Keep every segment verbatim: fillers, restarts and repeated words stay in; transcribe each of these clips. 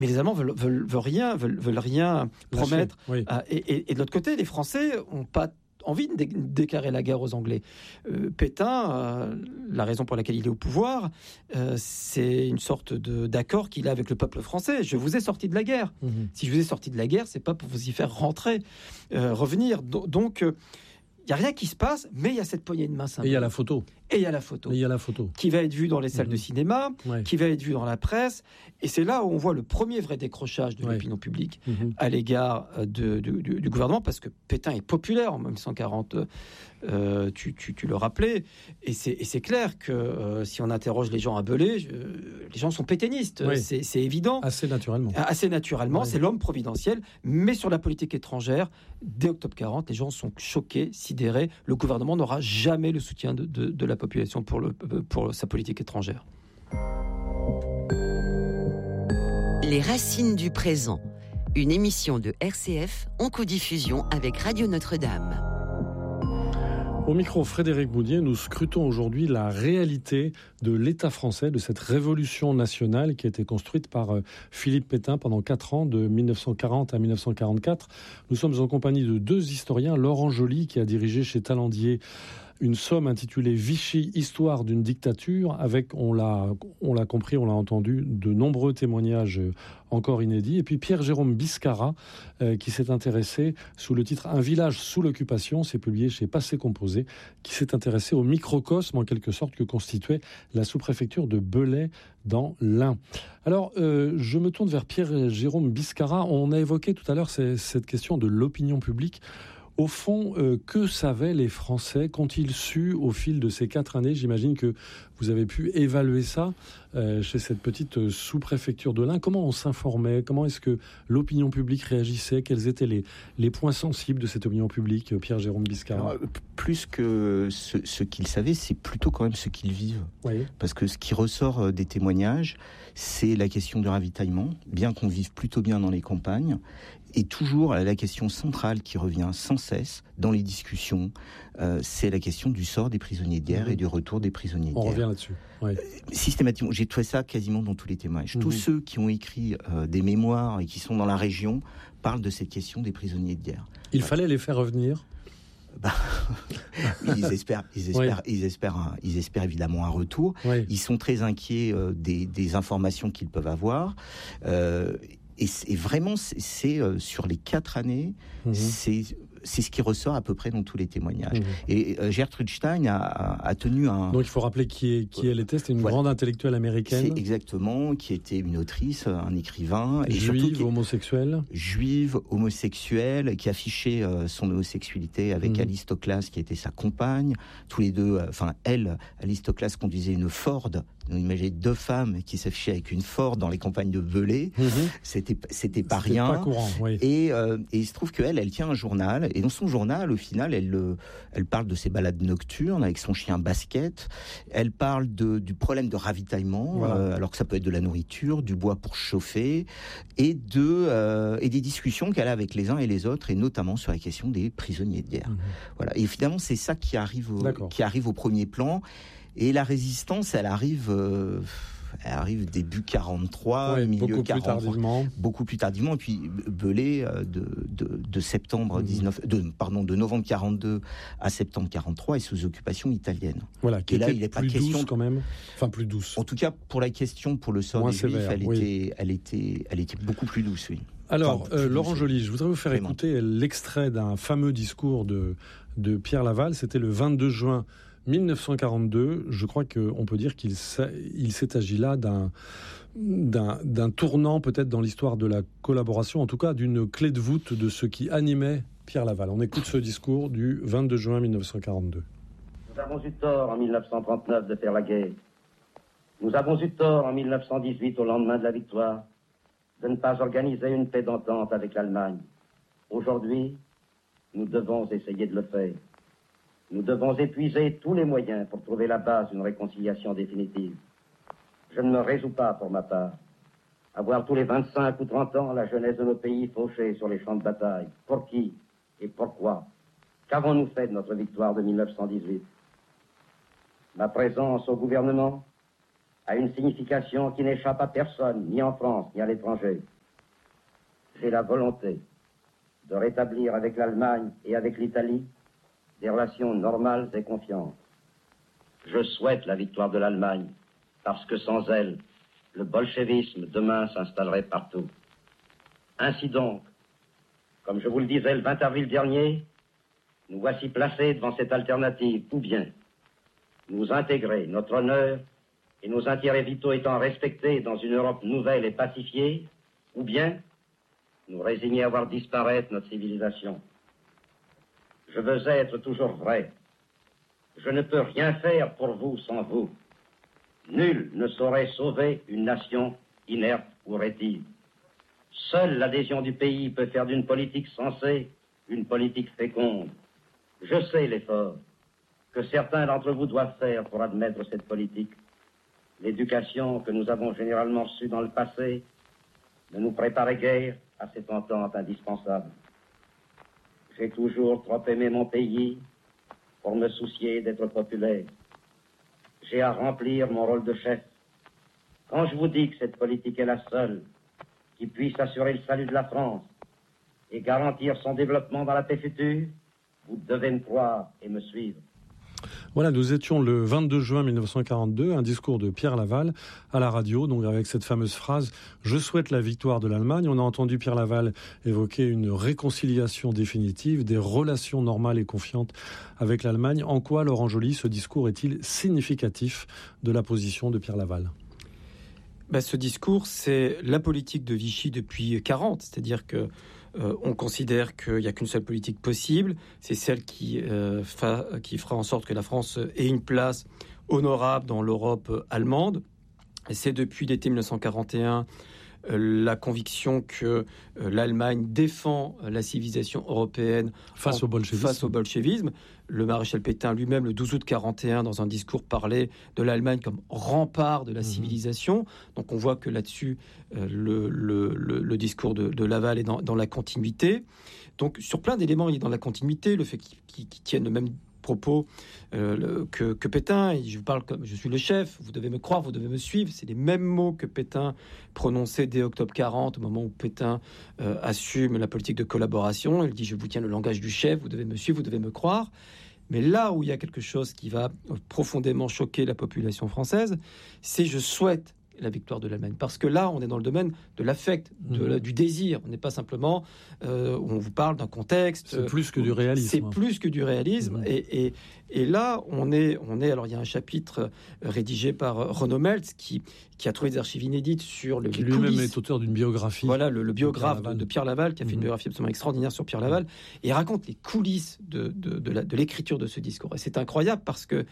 Mais les Allemands veulent, veulent, veulent rien, veulent, veulent rien promettre. Oui. Euh, et, et, et de l'autre côté, les Français n'ont pas envie de dé- déclarer la guerre aux Anglais. Euh, Pétain, euh, la raison pour laquelle il est au pouvoir, euh, c'est une sorte de, d'accord qu'il a avec le peuple français. Je vous ai sorti de la guerre. Mmh. Si je vous ai sorti de la guerre, c'est pas pour vous y faire rentrer, euh, revenir. Do- donc, il n'y a rien qui se passe, mais il y a cette poignée de main Et symbolique. il y a la photo. Et il y a la photo. Et il y a la photo. Qui va être vue dans les salles Mmh. de cinéma, Ouais. qui va être vue dans la presse. Et c'est là où on voit le premier vrai décrochage de Ouais. l'opinion publique Mmh. à l'égard de, de- du, du gouvernement, parce que Pétain est populaire en mille neuf cent quarante, euh, tu, tu, tu le rappelais, et c'est, et c'est clair que euh, si on interroge les gens à Belay, je- les gens sont pétainistes, Oui. c'est, c'est évident. Assez naturellement. Assez naturellement, Ouais. c'est l'homme providentiel, mais sur la politique étrangère, dès octobre quarante, les gens sont choqués, sidérés. Le gouvernement n'aura jamais le soutien de, de, de la population pour, le, pour sa politique étrangère. Les racines du présent, une émission de R C F en codiffusion avec Radio Notre-Dame. Au micro, Frédéric Boudier, nous scrutons aujourd'hui la réalité de l'État français, de cette révolution nationale qui a été construite par euh, Philippe Pétain pendant quatre ans, de mille neuf cent quarante à mille neuf cent quarante-quatre. Nous sommes en compagnie de deux historiens, Laurent Joly, qui a dirigé chez Talandier une somme intitulée Vichy, histoire d'une dictature, avec, on l'a, on l'a compris, on l'a entendu, de nombreux témoignages encore inédits. Et puis Pierre-Jérôme Biscara, euh, qui s'est intéressé sous le titre Un village sous l'occupation, c'est publié chez Passé Composé, qui s'est intéressé au microcosme, en quelque sorte, que constituait la sous-préfecture de Belay dans l'Ain. Alors, euh, je me tourne vers Pierre-Jérôme Biscara. On a évoqué tout à l'heure ces, cette question de l'opinion publique. Au fond, euh, que savaient les Français? Qu'ont-ils su au fil de ces quatre années? J'imagine que vous avez pu évaluer ça euh, chez cette petite sous-préfecture de l'Ain. Comment on s'informait? Comment est-ce que l'opinion publique réagissait? Quels étaient les, les points sensibles de cette opinion publique, Pierre-Jérôme Biscara? Alors, plus que ce, ce qu'ils savaient, c'est plutôt quand même ce qu'ils vivent. Oui. Parce que ce qui ressort des témoignages, c'est la question du ravitaillement, bien qu'on vive plutôt bien dans les campagnes. Et toujours la question centrale qui revient sans cesse dans les discussions, euh, c'est la question du sort des prisonniers de guerre mmh. et du retour des prisonniers de On guerre. On revient là-dessus. Oui. Euh, systématiquement, j'ai trouvé ça quasiment dans tous les témoignages. Mmh. Tous ceux qui ont écrit euh, des mémoires et qui sont dans la région parlent de cette question des prisonniers de guerre. Il ouais. fallait les faire revenir. Bah, ils espèrent, ils espèrent, oui. ils espèrent, un, ils espèrent évidemment un retour. Oui. Ils sont très inquiets euh, des, des informations qu'ils peuvent avoir. Euh, Et, et vraiment, c'est, c'est euh, sur les quatre années, mmh. c'est, c'est ce qui ressort à peu près dans tous les témoignages. Mmh. Et euh, Gertrude Stein a, a, a tenu un... Donc il faut rappeler qui, est, qui elle était, c'était une voilà. grande intellectuelle américaine. C'est exactement, qui était une autrice, un écrivain. Et juive, surtout qui, homosexuelle. Juive, homosexuelle, qui affichait euh, son homosexualité avec mmh. Alice Toklas, qui était sa compagne. Tous les deux, enfin euh, elle, Alice Toklas conduisait une Ford. Donc imaginez deux femmes qui s'affichaient avec une Ford dans les campagnes de Belay. Mmh. C'était, c'était pas c'était rien. Pas courant, oui. Et, euh, et il se trouve qu'elle, elle tient un journal. Et dans son journal, au final, elle, euh, elle parle de ses balades nocturnes avec son chien Basket. Elle parle de, du problème de ravitaillement, voilà. euh, alors que ça peut être de la nourriture, du bois pour chauffer, et, de, euh, et des discussions qu'elle a avec les uns et les autres, et notamment sur la question des prisonniers de guerre. Mmh. Voilà. Et finalement, c'est ça qui arrive au, qui arrive au premier plan. Et la résistance, elle arrive... Euh, Elle arrive début quarante-trois, ouais, milieu beaucoup quarante, plus tardivement. Beaucoup plus tardivement. Et puis Belay, de, de, de septembre mmh. dix-neuf, de, pardon, de novembre quarante-deux à septembre quarante-trois, est sous occupation italienne. Voilà, qui et était là, il est plus pas question douce quand même. Enfin, plus douce. En tout cas, pour la question, pour le sort Moins des sévère, Juifs, elle, oui. était, elle, était, elle était beaucoup plus douce, oui. Alors, enfin, euh, douce, Laurent Joly, je voudrais vous faire vraiment. écouter l'extrait d'un fameux discours de, de Pierre Laval. C'était le vingt-deux juin mille neuf cent quarante-deux, je crois qu'on peut dire qu'il il s'est agi là d'un, d'un, d'un tournant peut-être dans l'histoire de la collaboration, en tout cas d'une clé de voûte de ce qui animait Pierre Laval. On écoute ce discours du vingt-deux juin mille neuf cent quarante-deux. Nous avons eu tort en mille neuf cent trente-neuf de faire la guerre. Nous avons eu tort en mille neuf cent dix-huit, au lendemain de la victoire, de ne pas organiser une paix d'entente avec l'Allemagne. Aujourd'hui, nous devons essayer de le faire. Nous devons épuiser tous les moyens pour trouver la base d'une réconciliation définitive. Je ne me résous pas, pour ma part, à voir tous les vingt-cinq ou trente ans la jeunesse de nos pays fauchée sur les champs de bataille. Pour qui et pourquoi? Qu'avons-nous fait de notre victoire de mille neuf cent dix-huit? Ma présence au gouvernement a une signification qui n'échappe à personne, ni en France, ni à l'étranger. j'ai la volonté de rétablir avec l'Allemagne et avec l'Italie des relations normales et confiantes. Je souhaite la victoire de l'Allemagne, parce que sans elle, le bolchevisme demain s'installerait partout. Ainsi donc, comme je vous le disais le vingt avril dernier, nous voici placés devant cette alternative, ou bien nous intégrer notre honneur et nos intérêts vitaux étant respectés dans une Europe nouvelle et pacifiée, ou bien nous résigner à voir disparaître notre civilisation. Je veux être toujours vrai. Je ne peux rien faire pour vous sans vous. Nul ne saurait sauver une nation inerte ou rétive. Seule l'adhésion du pays peut faire d'une politique sensée une politique féconde. Je sais l'effort que certains d'entre vous doivent faire pour admettre cette politique. L'éducation que nous avons généralement reçue dans le passé ne nous préparait guère à cette entente indispensable. J'ai toujours trop aimé mon pays pour me soucier d'être populaire. J'ai à remplir mon rôle de chef. Quand je vous dis que cette politique est la seule qui puisse assurer le salut de la France et garantir son développement dans la paix future, vous devez me croire et me suivre. Voilà, nous étions le vingt-deux juin mille neuf cent quarante-deux, un discours de Pierre Laval à la radio, donc avec cette fameuse phrase « Je souhaite la victoire de l'Allemagne ». On a entendu Pierre Laval évoquer une réconciliation définitive, des relations normales et confiantes avec l'Allemagne. En quoi, Laurent Joly, ce discours est-il significatif de la position de Pierre Laval ? Ben, ce discours, c'est la politique de Vichy depuis quarante, c'est-à-dire que Euh, on considère qu'il n'y a qu'une seule politique possible, c'est celle qui, euh, fa, qui fera en sorte que la France ait une place honorable dans l'Europe allemande. Et c'est depuis l'été mille neuf cent quarante et un euh, la conviction que euh, l'Allemagne défend la civilisation européenne face, en, au, bolchevisme. face au bolchevisme. Le maréchal Pétain lui-même, le douze août quarante et un, dans un discours, parlait de l'Allemagne comme rempart de la mmh. civilisation. Donc on voit que là-dessus, euh, le, le, le, le discours de, de Laval est dans, dans la continuité. Donc sur plein d'éléments, il est dans la continuité. Le fait qu'il, qu'il, qu'il tienne le même propos euh, le, que, que Pétain. Et je vous parle comme je suis le chef, vous devez me croire, vous devez me suivre. C'est les mêmes mots que Pétain prononçait dès octobre quarante, au moment où Pétain euh, assume la politique de collaboration. Il dit « Je vous tiens le langage du chef, vous devez me suivre, vous devez me croire ». Mais là où il y a quelque chose qui va profondément choquer la population française, c'est « je souhaite » la victoire de l'Allemagne. Parce que là, on est dans le domaine de l'affect, de, mmh. du désir. On n'est pas simplement... Euh, on vous parle d'un contexte... C'est plus que du réalisme. C'est plus que du réalisme. Mmh. Et, et, et là, on est, on est... Alors, il y a un chapitre rédigé par Renaud Meltz qui, qui a trouvé des archives inédites sur le... Qui lui-même est auteur d'une biographie. Voilà, le, le biographe de, de Pierre Laval, qui a fait mmh. une biographie absolument extraordinaire sur Pierre Laval. Et il raconte les coulisses de, de, de, la, de l'écriture de ce discours. Et c'est incroyable parce que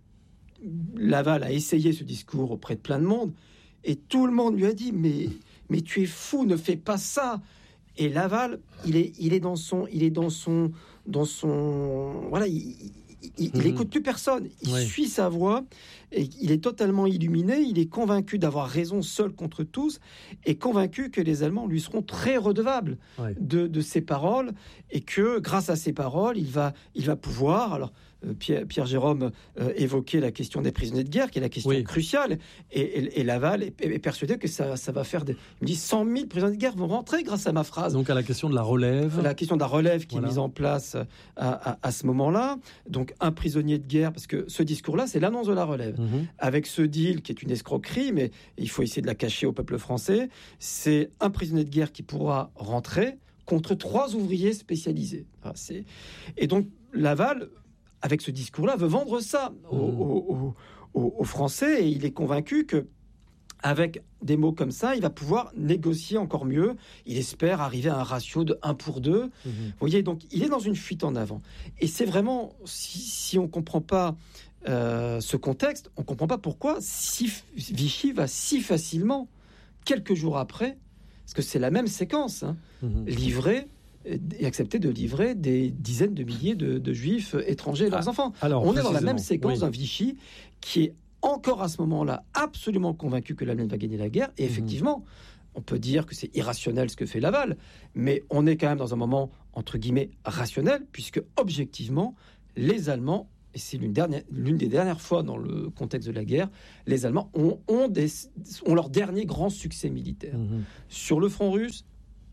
Laval a essayé ce discours auprès de plein de monde. Et tout le monde lui a dit mais, mais tu es fou, ne fais pas ça. Et Laval, il est, il est dans son, il est dans son, dans son, voilà, il, il, il mmh. écoute plus personne. Il oui. suit sa voix et il est totalement illuminé. Il est convaincu d'avoir raison seul contre tous et convaincu que les Allemands lui seront très redevables oui. de, de ses paroles et que grâce à ses paroles, il va, il va pouvoir. Alors. Pierre, Pierre Jérôme euh, évoquait la question des prisonniers de guerre, qui est la question oui. cruciale. Et, et, et Laval est, est persuadé que ça, ça va faire... Des, il me dit cent mille prisonniers de guerre vont rentrer grâce à ma phrase. Donc à la question de la relève. La question de la relève qui voilà. est mise en place à, à, à ce moment-là. Donc un prisonnier de guerre, parce que ce discours-là, c'est l'annonce de la relève. Mm-hmm. Avec ce deal qui est une escroquerie, mais il faut essayer de la cacher au peuple français, c'est un prisonnier de guerre qui pourra rentrer contre trois ouvriers spécialisés. Enfin, c'est... Et donc Laval... avec ce discours-là, veut vendre ça aux, aux, aux, aux Français et il est convaincu que avec des mots comme ça, il va pouvoir négocier encore mieux. Il espère arriver à un ratio de un pour deux. Mmh. Vous voyez, donc il est dans une fuite en avant. Et c'est vraiment, si, si on ne comprend pas euh, ce contexte, on ne comprend pas pourquoi si, Vichy va si facilement, quelques jours après, parce que c'est la même séquence, hein, mmh. livrer... et accepter de livrer des dizaines de milliers de, de juifs étrangers et leurs ah, enfants. Alors, on est dans la même séquence oui. d'un Vichy qui est encore à ce moment-là absolument convaincu que l'Allemagne va gagner la guerre. Et effectivement, mmh. on peut dire que c'est irrationnel ce que fait Laval, mais on est quand même dans un moment, entre guillemets, rationnel, puisque objectivement, les Allemands, et c'est l'une, dernière, l'une des dernières fois dans le contexte de la guerre, les Allemands ont, ont, des, ont leur dernier grand succès militaire. Mmh. Sur le front russe,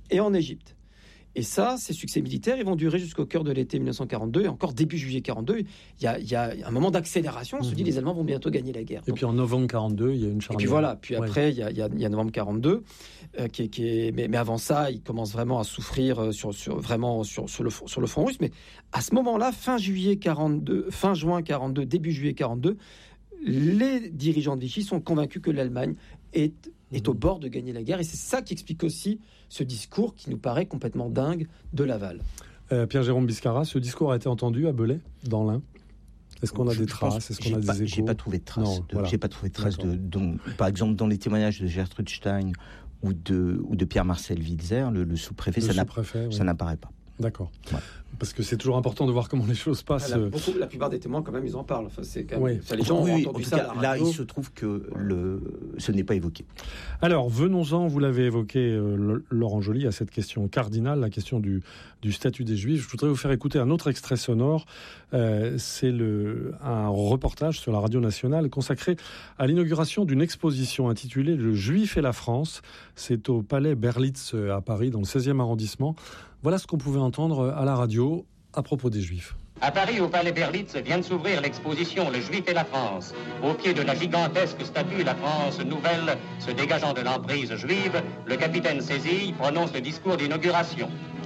et en Égypte. Et ça, ces succès militaires, ils vont durer jusqu'au cœur de l'été mille neuf cent quarante-deux. Et encore début juillet quarante-deux, il y a, il y a un moment d'accélération. On se dit, les Allemands vont bientôt gagner la guerre. Et Donc, puis en novembre quarante-deux, il y a une charnière. Et puis voilà. Puis après, ouais. il, y a, il, y a, il y a novembre quarante-deux. Euh, qui est, qui est, mais, mais avant ça, ils commencent vraiment à souffrir sur, sur, vraiment sur, sur, le, sur le front russe. Mais à ce moment-là, fin juillet quarante-deux, fin juin quarante-deux, début juillet quarante-deux, les dirigeants de Vichy sont convaincus que l'Allemagne est, est au bord de gagner la guerre. Et c'est ça qui explique aussi ce discours qui nous paraît complètement dingue de Laval. Euh, Pierre-Jérôme Biscarat, ce discours a été entendu à Belay, dans l'Ain ? Est-ce qu'on a je, des je traces Est-ce qu'on a pas, des échos ? J'ai pas trouvé de traces. Non, de, voilà. J'ai pas trouvé de traces de, de, par exemple, dans les témoignages de Gertrude Stein ou de, ou de Pierre-Marcel Wilzer, le, le sous-préfet, le ça, sous-préfet, n'a, oui. ça n'apparaît pas. D'accord. Ouais. Parce que c'est toujours important de voir comment les choses passent. La, beaucoup, la plupart des témoins, quand même, ils en parlent. Enfin, c'est quand même, oui. ça, les gens oui, ont oui, entendu en tout ça cas, à la là, radio. il se trouve que le, ce n'est pas évoqué. Alors, venons-en, vous l'avez évoqué, euh, Laurent Joly, à cette question cardinale, la question du, du statut des Juifs. Je voudrais vous faire écouter un autre extrait sonore. Euh, c'est le, un reportage sur la radio nationale consacré à l'inauguration d'une exposition intitulée « Le Juif et la France ». C'est au Palais Berlitz à Paris, dans le seizième arrondissement. Voilà ce qu'on pouvait entendre à la radio à propos des Juifs. À Paris, au Palais Berlitz, vient de s'ouvrir l'exposition « Le Juif et la France ». Au pied de la gigantesque statue « La France nouvelle » se dégageant de l'emprise juive, le capitaine Sézille prononce le discours d'inauguration.